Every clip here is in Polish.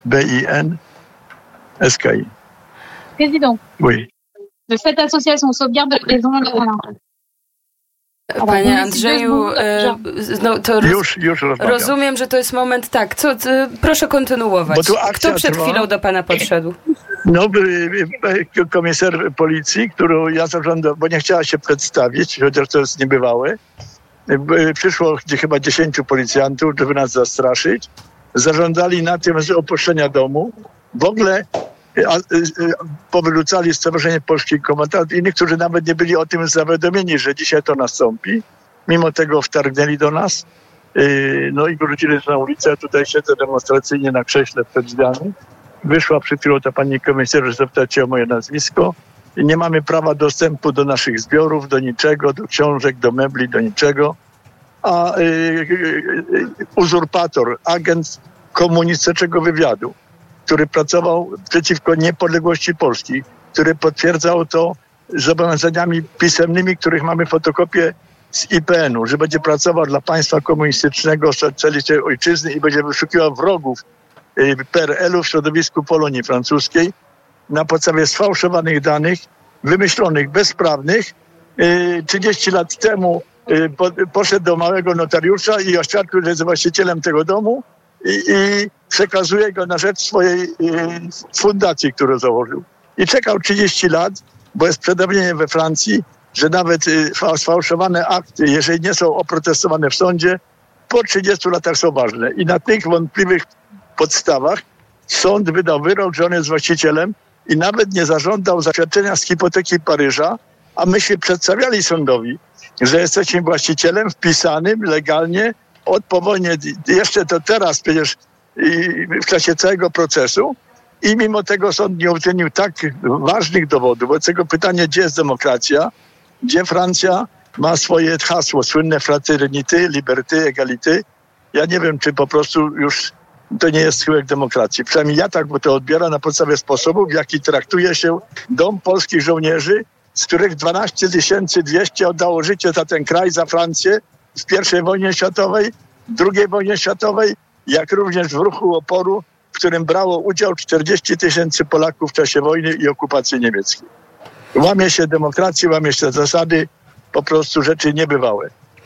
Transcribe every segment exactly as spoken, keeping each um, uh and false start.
B I N S K I. Président. Oui. De cette association sauvegarde les zones. Panie Andrzeju, no to roz... już, już rozumiem, że to jest moment, tak, co, proszę kontynuować. Kto przed trwa? chwilą do pana podszedł? No, komisarz policji, którą ja zarządzam, bo nie chciała się przedstawić, chociaż to jest niebywałe. Przyszło chyba dziesięciu policjantów, żeby nas zastraszyć. Zarządzali na tym z opuszczenia domu. W ogóle a, a, powyrzucali Stowarzyszenie Polskich Kombatantów i niektórzy nawet nie byli o tym zawiadomieni, że dzisiaj to nastąpi. Mimo tego wtargnęli do nas. No i wrócili na ulicę. Ja tutaj siedzę demonstracyjnie na krześle przed drzwiami. Wyszła przed chwilą ta pani komisarz zapytać się o moje nazwisko. I nie mamy prawa dostępu do naszych zbiorów, do niczego, do książek, do mebli, do niczego. A y, y, y, uzurpator, agent komunistycznego wywiadu, który pracował przeciwko niepodległości Polski, który potwierdzał to zobowiązaniami pisemnymi, których mamy fotokopię z I P N u, że będzie pracował dla państwa komunistycznego, socjalistycznej ojczyzny i będzie wyszukiwał wrogów P R L u w środowisku Polonii Francuskiej na podstawie sfałszowanych danych, wymyślonych, bezprawnych. trzydzieści lat temu poszedł do małego notariusza i oświadczył, że jest właścicielem tego domu i, i przekazuje go na rzecz swojej fundacji, którą założył. I czekał trzydzieści lat, bo jest przedawnienie we Francji, że nawet sfałszowane akty, jeżeli nie są oprotestowane w sądzie, po trzydziestu latach są ważne. I na tych wątpliwych podstawach sąd wydał wyrok, że on jest właścicielem i nawet nie zażądał zaświadczenia z hipoteki Paryża, a myśmy przedstawiali sądowi, że jesteśmy właścicielem wpisanym legalnie od po wojnie, jeszcze to teraz przecież w czasie całego procesu i mimo tego sąd nie uwzględnił tak ważnych dowodów. Wobec tego pytanie, gdzie jest demokracja, gdzie Francja ma swoje hasło słynne fraternité, liberté, égalité. Ja nie wiem, czy po prostu już to nie jest schyłek demokracji. Przynajmniej ja tak to odbieram na podstawie sposobu, w jaki traktuje się dom polskich żołnierzy, z których dwanaście tysięcy dwieście oddało życie za ten kraj, za Francję w pierwszej wojnie światowej, w drugiej wojnie światowej, jak również w ruchu oporu, w którym brało udział czterdzieści tysięcy Polaków w czasie wojny i okupacji niemieckiej. Łamie się demokrację, łamie się zasady, po prostu rzeczy niebywałe.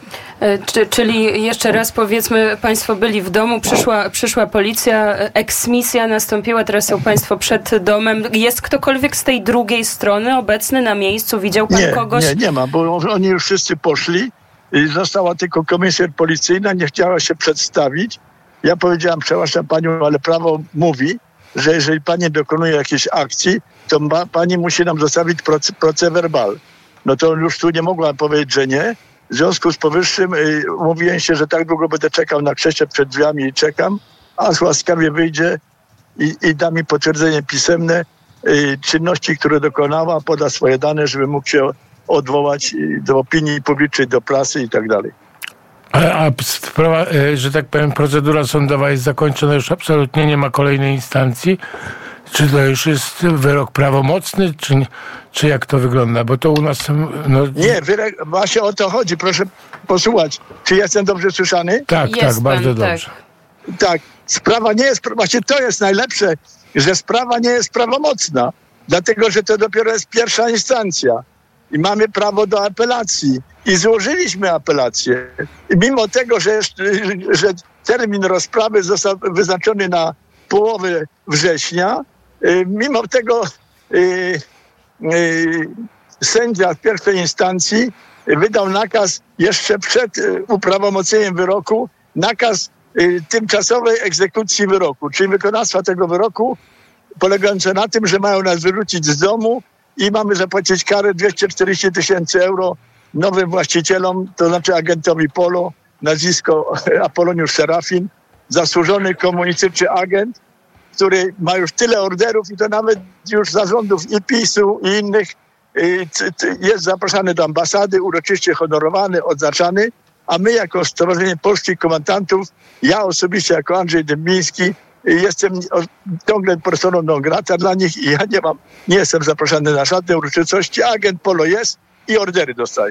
Czyli jeszcze raz powiedzmy, państwo byli w domu, przyszła, przyszła policja, eksmisja nastąpiła, teraz są państwo przed domem. Jest ktokolwiek z tej drugiej strony obecny na miejscu? Widział pan nie, kogoś? Nie, nie ma, bo oni już wszyscy poszli. Została tylko komisja policyjna, nie chciała się przedstawić. Ja powiedziałam, przepraszam panią, ale prawo mówi, że jeżeli pani dokonuje jakiejś akcji, to ma, pani musi nam zostawić proceverbal. No to już tu nie mogłam powiedzieć, że nie. W związku z powyższym y, mówiłem się, że tak długo będę czekał na krześle przed drzwiami i czekam, aż łaskawie wyjdzie i, i da mi potwierdzenie pisemne y, czynności, które dokonała, poda swoje dane, żeby mógł się odwołać y, do opinii publicznej, do prasy i tak dalej. A, a sprawa, y, że tak powiem, procedura sądowa jest zakończona, już absolutnie nie ma kolejnej instancji? Czy to już jest wyrok prawomocny, czy, czy jak to wygląda? Bo to u nas... No... Nie, wyrok, właśnie o to chodzi. Proszę posłuchać. Czy jestem dobrze słyszany? Tak, jest tak, pan, bardzo tak. dobrze. Tak. Sprawa nie jest... Właśnie to jest najlepsze, że sprawa nie jest prawomocna. Dlatego, że to dopiero jest pierwsza instancja. I mamy prawo do apelacji. I złożyliśmy apelację. I mimo tego, że, jest, że termin rozprawy został wyznaczony na połowę września, mimo tego yy, yy, sędzia w pierwszej instancji wydał nakaz jeszcze przed yy, uprawomocnieniem wyroku, nakaz yy, tymczasowej egzekucji wyroku, czyli wykonawstwa tego wyroku polegające na tym, że mają nas wyrzucić z domu i mamy zapłacić karę dwieście czterdzieści tysięcy euro nowym właścicielom, to znaczy agentowi Polo, nazwisko Apoloniusz Serafin, zasłużony komunistyczny agent, który ma już tyle orderów i to nawet już zarządów i PiSu i innych jest zapraszany do ambasady, uroczyście honorowany, odznaczany, a my jako Stowarzyszenie Polskich Kombatantów, ja osobiście jako Andrzej Dębiński jestem ciągle personą non grata dla nich i ja nie mam, nie jestem zapraszany na żadne uroczystości, agent Polo jest i ordery dostaje.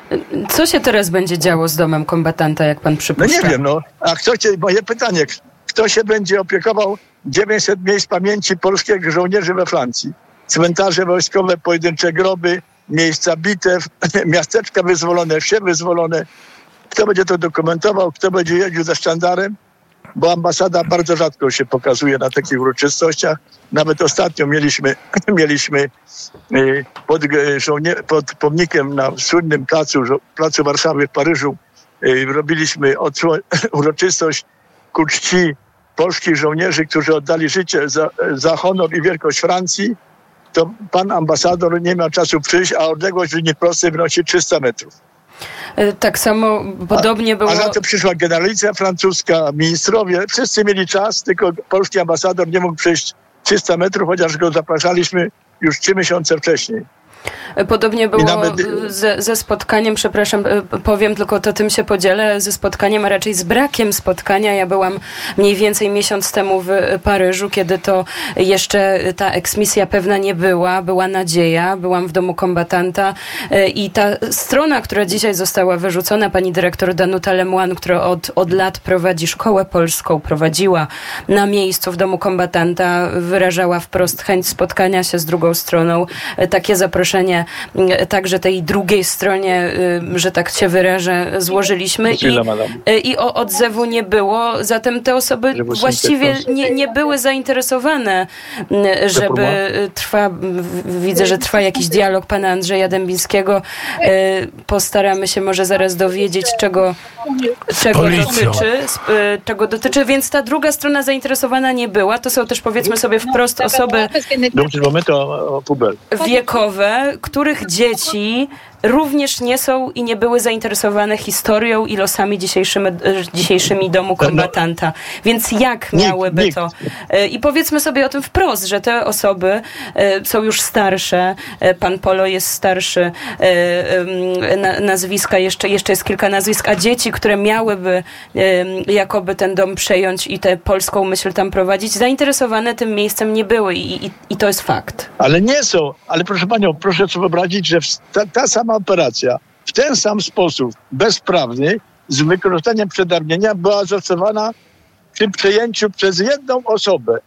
Co się teraz będzie działo z domem kombatanta, jak pan przypuszcza? No nie wiem, no. A chcecie, moje pytanie, Kto się będzie opiekował dziewięćset miejsc pamięci polskich żołnierzy we Francji? Cmentarze wojskowe, pojedyncze groby, miejsca bitew, miasteczka wyzwolone, wsie wyzwolone. Kto będzie to dokumentował? Kto będzie jeździł za sztandarem? Bo ambasada bardzo rzadko się pokazuje na takich uroczystościach. Nawet ostatnio mieliśmy, mieliśmy pod, żołnier- pod pomnikiem na słynnym placu, placu Warszawy w Paryżu, robiliśmy odsło- uroczystość ku czci polskich żołnierzy, którzy oddali życie za, za honor i wielkość Francji. To pan ambasador nie miał czasu przyjść, a odległość linii prostej wynosi trzysta metrów. Tak samo podobnie było... A, a za to przyszła generalicja francuska, ministrowie, wszyscy mieli czas, tylko polski ambasador nie mógł przejść trzysta metrów, chociaż go zapraszaliśmy już trzy miesiące wcześniej. Podobnie było nawet... ze, ze spotkaniem, przepraszam, powiem tylko to tym się podzielę, ze spotkaniem, a raczej z brakiem spotkania. Ja byłam mniej więcej miesiąc temu w Paryżu, kiedy to jeszcze ta eksmisja pewna nie była, była nadzieja, byłam w domu kombatanta i ta strona, która dzisiaj została wyrzucona, pani dyrektor Danuta Lemoine, która od, od lat prowadzi szkołę polską, prowadziła na miejscu w domu kombatanta, wyrażała wprost chęć spotkania się z drugą stroną. Takie zaproszenie także tej drugiej stronie, że tak się wyrażę, złożyliśmy i, i o odzewu nie było. Zatem te osoby właściwie nie, nie były zainteresowane, żeby trwa, widzę, że trwa jakiś dialog pana Andrzeja Dębińskiego. Postaramy się może zaraz dowiedzieć, czego, czego dotyczy, czego dotyczy, więc ta druga strona zainteresowana nie była. To są też, powiedzmy sobie wprost, osoby wiekowe, których dzieci również nie są i nie były zainteresowane historią i losami dzisiejszymi, dzisiejszymi domu kombatanta. Więc jak miałyby nikt, to? Nikt. I powiedzmy sobie o tym wprost, że te osoby są już starsze. Pan Polo jest starszy. Nazwiska, jeszcze, jeszcze jest kilka nazwisk, a dzieci, które miałyby jakoby ten dom przejąć i tę polską myśl tam prowadzić, zainteresowane tym miejscem nie były i, i, i to jest fakt. Ale nie są. Ale proszę panią, proszę sobie wyobrazić, że ta, ta sama operacja w ten sam sposób bezprawny z wykorzystaniem przedawnienia była zastosowana przy przejęciu przez jedną osobę.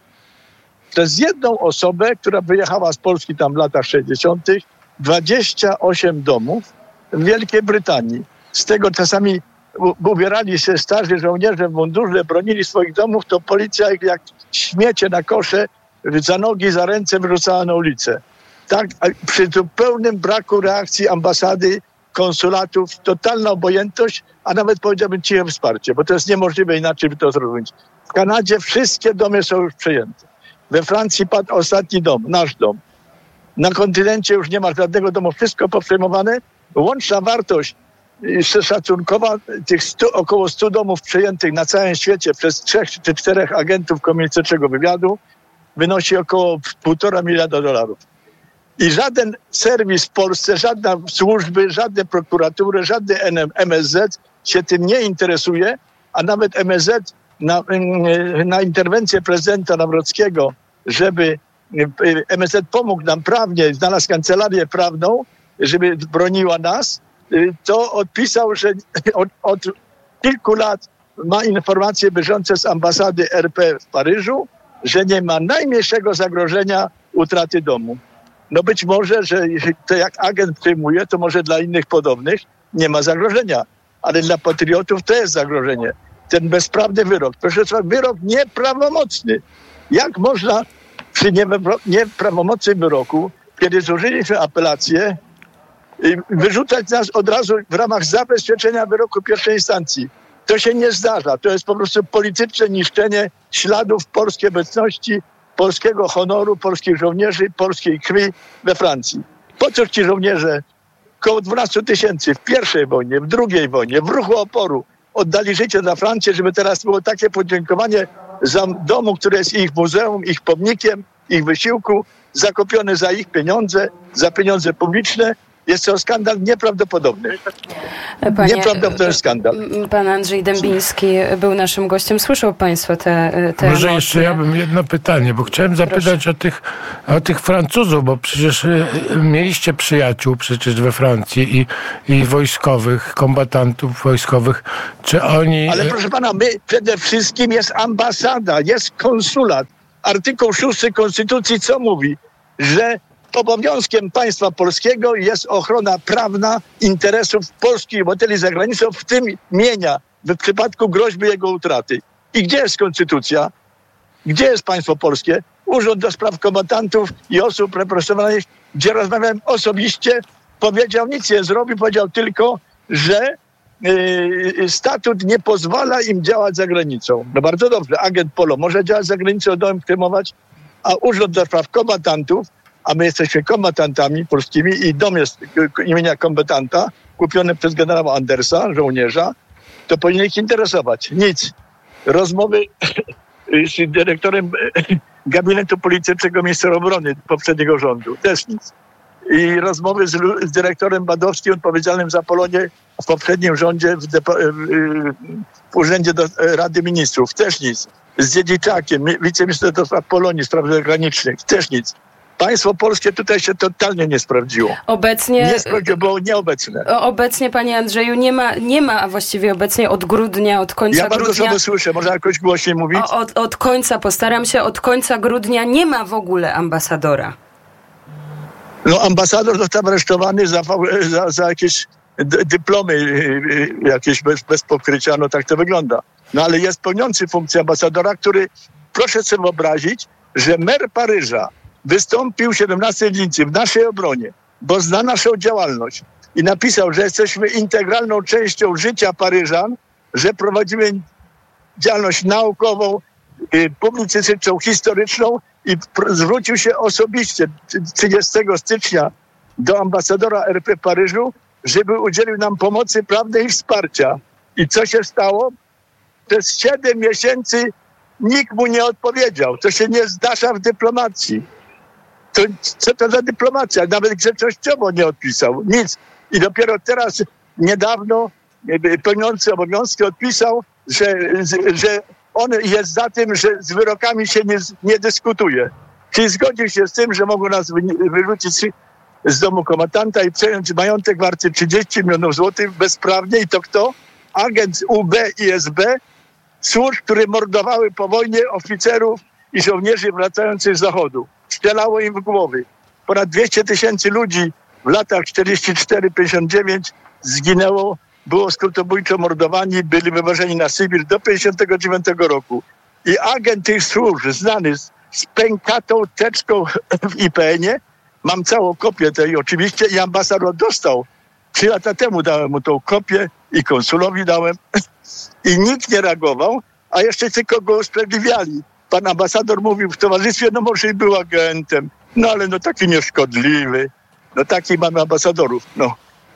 Przez jedną osobę, która wyjechała z Polski tam w latach sześćdziesiątych, dwadzieścia osiem domów w Wielkiej Brytanii. Z tego czasami ubierali się starzy żołnierze w mundurze, bronili swoich domów, to policja ich jak śmiecie na kosze za nogi, za ręce wyrzucała na ulicę. Tak, przy zupełnym braku reakcji ambasady, konsulatów, totalna obojętność, a nawet powiedziałbym ciche wsparcie, bo to jest niemożliwe inaczej by to zrozumieć. W Kanadzie wszystkie domy są już przejęte. We Francji padł ostatni dom, nasz dom. Na kontynencie już nie ma żadnego domu, wszystko poprzejmowane. Łączna wartość szacunkowa tych stu, około stu domów przejętych na całym świecie przez trzech czy czterech agentów komunistycznego wywiadu wynosi około półtora miliarda dolarów. I żaden serwis w Polsce, żadne służby, żadne prokuratury, żadny M S Z się tym nie interesuje, a nawet M S Z na, na interwencję prezydenta Nawrockiego, żeby M S Z pomógł nam prawnie, znalazł kancelarię prawną, żeby broniła nas, to odpisał, że od, od kilku lat ma informacje bieżące z ambasady R P w Paryżu, że nie ma najmniejszego zagrożenia utraty domu. No być może, że to jak agent przyjmuje, to może dla innych podobnych nie ma zagrożenia, ale dla patriotów to jest zagrożenie. Ten bezprawny wyrok, proszę Państwa, wyrok nieprawomocny. Jak można przy nieprawomocnym wyroku, kiedy złożyliśmy apelację, wyrzucać nas od razu w ramach zabezpieczenia wyroku pierwszej instancji? To się nie zdarza. To jest po prostu polityczne niszczenie śladów polskiej obecności, polskiego honoru, polskich żołnierzy, polskiej krwi we Francji. Po co ci żołnierze, około dwanaście tysięcy w pierwszej wojnie, w drugiej wojnie, w ruchu oporu oddali życie za Francję, żeby teraz było takie podziękowanie za domu, który jest ich muzeum, ich pomnikiem, ich wysiłku, zakupiony za ich pieniądze, za pieniądze publiczne, Jest to skandal nieprawdopodobny. Panie, Nieprawdopodobny skandal. Pan Andrzej Dębiński był naszym gościem. Słyszał państwo te, te Może emocje? jeszcze ja bym jedno pytanie, bo chciałem zapytać o tych, o tych Francuzów, bo przecież y, mieliście przyjaciół przecież we Francji i, i wojskowych, kombatantów wojskowych. Czy oni... Ale proszę pana, my przede wszystkim jest ambasada, jest konsulat. Artykuł szósty Konstytucji co mówi? Że obowiązkiem państwa polskiego jest ochrona prawna interesów polskich obywateli za granicą, w tym mienia, w przypadku groźby jego utraty. I gdzie jest konstytucja? Gdzie jest państwo polskie? Urząd do Spraw Kombatantów i Osób Represjonowanych, gdzie rozmawiałem osobiście, powiedział, nic nie zrobił, powiedział tylko, że yy, statut nie pozwala im działać za granicą. No bardzo dobrze, agent Polo może działać za granicą, dom kremować, a Urząd do Spraw Kombatantów, a my jesteśmy kombatantami polskimi i dom jest imienia kombatanta, kupiony przez generała Andersa, żołnierza, to powinien ich interesować. Nic. Rozmowy z dyrektorem gabinetu politycznego ministra obrony poprzedniego rządu, też nic. I rozmowy z, z dyrektorem Badowskim odpowiedzialnym za Polonię w poprzednim rządzie w, depo, w urzędzie do Rady Ministrów, też nic. Z Dziedziczakiem, wiceministrem do spraw Polonii, spraw zagranicznych, też nic. Państwo polskie tutaj się totalnie nie sprawdziło. Obecnie... Nie sprawdziło, było nieobecne. Obecnie, panie Andrzeju, nie ma, nie ma, a właściwie obecnie od grudnia, od końca ja grudnia... Ja bardzo słabo słyszę, może jakoś głośniej mówić? Od, od końca, postaram się, od końca grudnia nie ma w ogóle ambasadora. No ambasador został aresztowany za, za, za jakieś d- dyplomy jakieś bez, bez pokrycia, no tak to wygląda. No ale jest pełniący funkcję ambasadora, który, proszę sobie wyobrazić, że mer Paryża wystąpił siedemnastej lipca w naszej obronie, bo zna naszą działalność i napisał, że jesteśmy integralną częścią życia Paryżan, że prowadzimy działalność naukową, publicystyczną, historyczną i zwrócił się osobiście trzydziestego stycznia do ambasadora R P w Paryżu, żeby udzielił nam pomocy prawnej i wsparcia. I co się stało? Przez siedem miesięcy nikt mu nie odpowiedział. To się nie zdarza w dyplomacji. To, co to za dyplomacja? Nawet grzecznościowo nie odpisał. Nic. I dopiero teraz, niedawno, pełniący obowiązki odpisał, że, że on jest za tym, że z wyrokami się nie, nie dyskutuje. Czyli zgodził się z tym, że mogą nas wyrzucić z domu kombatanta i przejąć majątek warty trzydzieści milionów złotych bezprawnie. I to kto? Agent U B i S B, służb, które mordowały po wojnie oficerów i żołnierzy wracających z Zachodu. Strzelało im w głowy. Ponad dwieście tysięcy ludzi w latach czterdziesty czwarty pięćdziesiąty dziewiąty zginęło, było skrótobójczo mordowani, byli wywożeni na Sybir do pięćdziesiątego dziewiątego roku. I agent tych służb, znany z, z pękatą teczką w I P N ie, mam całą kopię tej oczywiście i ambasador dostał. Trzy lata temu dałem mu tą kopię i konsulowi dałem i nikt nie reagował, a jeszcze tylko go usprawiedliwiali. Pan ambasador mówił w towarzystwie, no może i był agentem, no ale no taki nieszkodliwy. No taki mamy ambasadorów, no.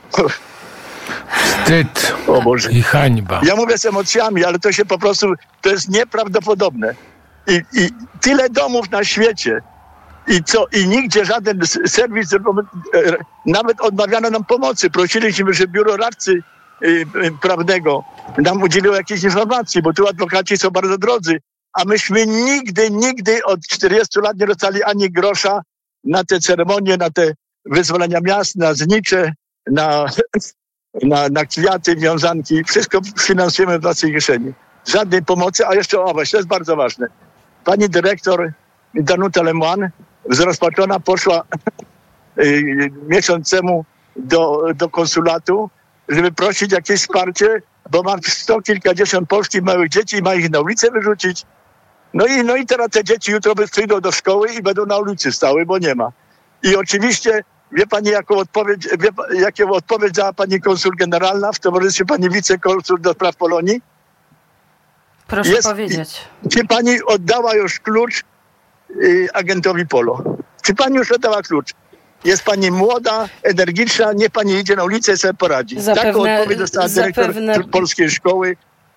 Wstyd o Boże. I hańba. Ja mówię z emocjami, ale to się po prostu, to jest nieprawdopodobne. I, i tyle domów na świecie. I co? I nigdzie żaden serwis, nawet odmawiano nam pomocy. Prosiliśmy, że biuro radcy prawnego nam udzieliło jakiejś informacji, bo tu adwokaci są bardzo drodzy. A myśmy nigdy, nigdy od czterdziestu lat nie dostali ani grosza na te ceremonie, na te wyzwolenia miast, na znicze, na, na, na kwiaty, wiązanki. Wszystko finansujemy w własnej kieszeni. Żadnej pomocy, a jeszcze, o właśnie, to jest bardzo ważne. Pani dyrektor Danuta Lemoine zrozpaczona poszła y, miesiąc temu do, do konsulatu, żeby prosić jakieś wsparcie, bo mam sto kilkadziesiąt polskich małych dzieci i ma ich na ulicę wyrzucić. No i, no i teraz te dzieci jutro przyjdą do szkoły i będą na ulicy stały, bo nie ma. I oczywiście, wie pani, jaką odpowiedź, wie, jaką odpowiedź dała pani konsul generalna w towarzystwie pani wicekonsul do spraw Polonii? Proszę Jest, powiedzieć. Czy pani oddała już klucz y, agentowi Polo? Czy pani już oddała klucz? Jest pani młoda, energiczna, niech pani idzie na ulicę i sobie poradzi. Zapewne, Taką odpowiedź dostała dyrektor zapewne... polskiej szkoły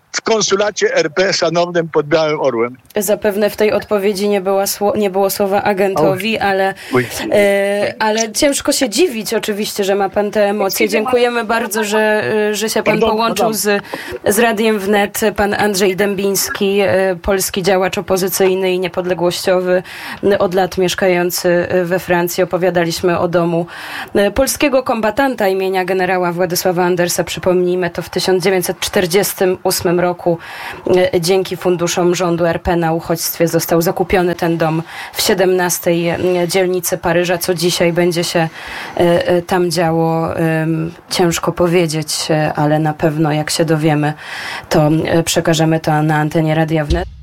w konsulacie R P szanownym pod Białym Orłem. Zapewne w tej odpowiedzi nie, była sło- nie było słowa agentowi, ale, e, ale ciężko się dziwić oczywiście, że ma pan te emocje. Dziękujemy bardzo, że, że się pan połączył z, z Radiem Wnet. Pan Andrzej Dębiński, e, polski działacz opozycyjny i niepodległościowy, od lat mieszkający we Francji. Opowiadaliśmy o domu polskiego kombatanta imienia generała Władysława Andersa. Przypomnijmy, to w tysiąc dziewięćset czterdziestym ósmym roku dzięki funduszom rządu R P na uchodźstwie został zakupiony ten dom w siedemnastej dzielnicy Paryża. Co dzisiaj będzie się tam działo, ciężko powiedzieć, ale na pewno jak się dowiemy, to przekażemy to na antenie Radia Wnet.